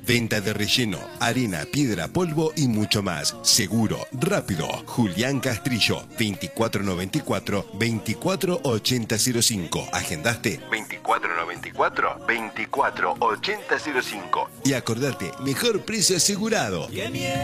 Venta de relleno, arena, piedra, polvo y mucho más. Seguro, rápido. Julián Castrillo, 2494-248005. ¿Agendaste? 2494-248005. Y acordate, mejor precio asegurado.